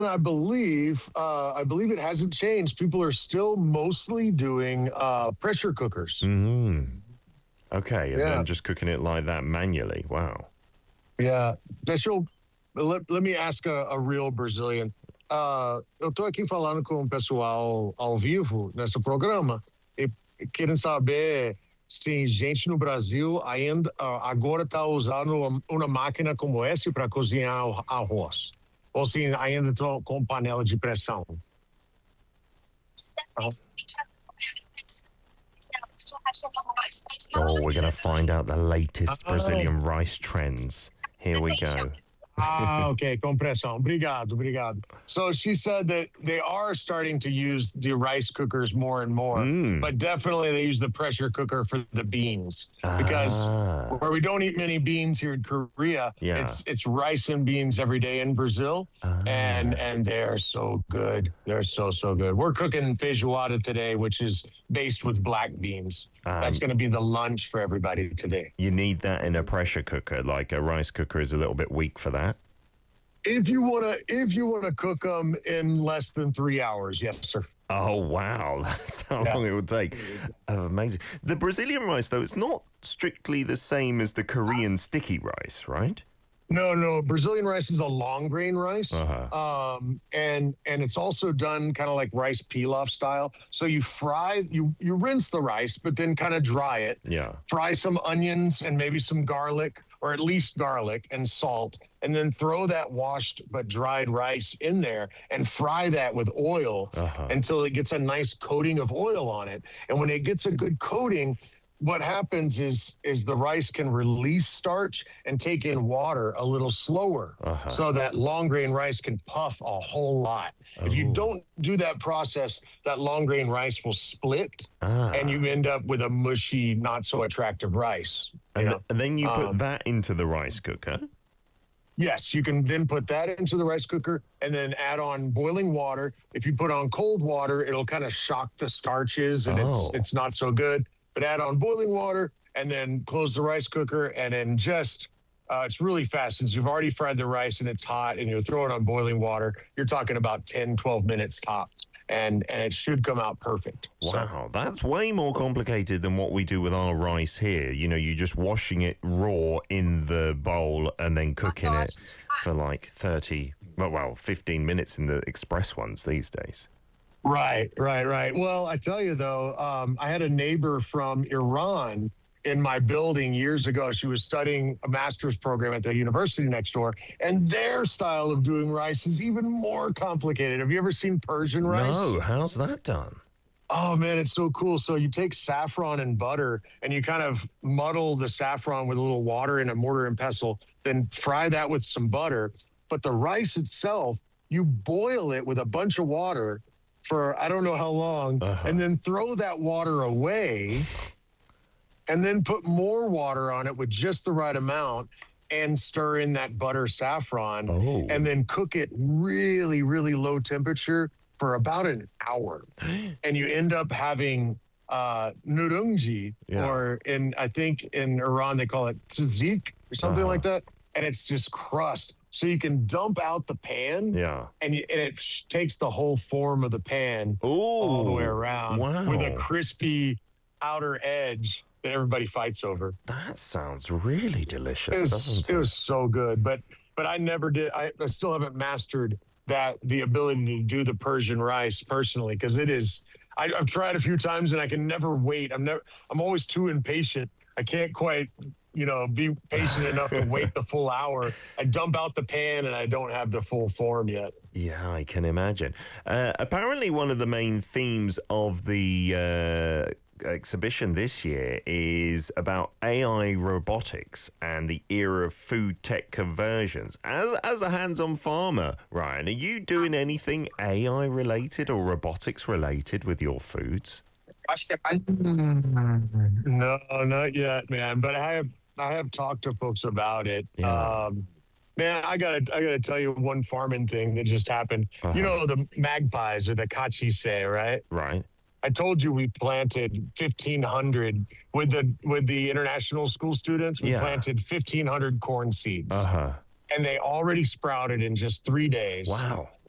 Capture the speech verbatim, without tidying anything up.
I believe, uh, I believe it hasn't changed. People are still mostly doing uh, pressure cookers. Mm. Okay, and Yeah, then just cooking it like that manually. Wow. yeah. Deixa eu, let, let me ask a, a real Brazilian. Uh, eu estou aqui falando com o pessoal ao vivo nesse programa e querem saber se gente no Brasil ainda ah, agora está usando uma, uma máquina como essa para cozinhar o arroz. Ou se ainda estão com panela de pressão. Ah, Oh, we're going to find out the latest ah, Brazilian rice trends. Here we go. Ah, okay, compressão. Obrigado, obrigado. So she said that they are starting to use the rice cookers more and more, Mm. but definitely they use the pressure cooker for the beans because Ah, where we don't eat many beans here in Korea, yeah. it's it's rice and beans every day in Brazil, and Ah. and they're so good. They're so so good. We're cooking feijoada today, which is based with black beans. That's Um, going to be the lunch for everybody today. you need that in a pressure cooker. Like a rice cooker is a little bit weak for that. If you want to, if you want to cook them in less than three hours, yes, sir. Oh, wow. That's how Yeah. long it would take. Oh, amazing. The Brazilian rice, though, it's not strictly the same as the Korean sticky rice, right? No, no. Brazilian rice is a long grain rice, Uh-huh. um, and and it's also done kind of like rice pilaf style. So you fry, you you rinse the rice, but then kind of dry it. Yeah. Fry some onions and maybe some garlic, or at least garlic and salt, and then throw that washed but dried rice in there and fry that with oil Uh-huh. until it gets a nice coating of oil on it. And when it gets a good coating, what happens is is the rice can release starch and take in water a little slower, Uh-huh. so that long grain rice can puff a whole lot. If you Oh. don't do that process, that long grain rice will split Ah. and you end up with a mushy, not so attractive rice. You And, know? th- and then you put Um, that into the rice cooker. Yes, you can then put that into the rice cooker and then add on boiling water. If you put on cold water, it'll kind of shock the starches and Oh. it's it's not so good. But add on boiling water and then close the rice cooker and then just uh, it's really fast since you've already fried the rice and it's hot and you throw it on boiling water. You're talking about ten, twelve minutes tops. And and it should come out perfect. So, Wow, that's way more complicated than what we do with our rice here. You know, you're just washing it raw in the bowl and then cooking it for like thirty, well, well, fifteen minutes in the express ones these days. right, right, right. Well, I tell you though, um, I had a neighbor from Iran in my building years ago. She was studying a master's program at the university next door, and their style of doing rice is even more complicated. Have you ever seen Persian rice? No, how's that done? Oh man, it's so cool. So you take saffron and butter and you kind of muddle the saffron with a little water in a mortar and pestle, then fry that with some butter. But the rice itself, you boil it with a bunch of water for I don't know how long, Uh-huh. and then throw that water away and then put more water on it with just the right amount and stir in that butter saffron Oh. and then cook it really, really low temperature for about an hour. And you end up having uh, nurungji, Yeah. or in, I think in Iran, they call it tzatziki or something Uh-huh. like that. And it's just crust. So you can dump out the pan Yeah. and, you, and it sh- takes the whole form of the pan Oh, all the way around wow. with a crispy outer edge that everybody fights over. That sounds really delicious, It was, doesn't it it? was so good, but but I never did. I, I still haven't mastered that the ability to do the Persian rice personally because it is. I, I've tried a few times and I can never wait. I'm never. I'm always too impatient. I can't quite, you know, be patient enough to wait the full hour. I dump out the pan and I don't have the full form yet. Yeah, I can imagine. Uh, apparently, one of the main themes of the uh, exhibition this year is about A I robotics and the era of food tech conversions. As as a hands-on farmer, Ryan, are you doing anything A I related or robotics related with your foods? No, not yet, man. But I have I have talked to folks about it. Yeah. Um, man, I gotta I gotta tell you one farming thing that just happened. Uh-huh. You know the magpies or the kachise, right? Right. I told you we planted fifteen hundred with the with the international school students. We Yeah. planted fifteen hundred corn seeds, Uh-huh. and they already sprouted in just three days. Wow.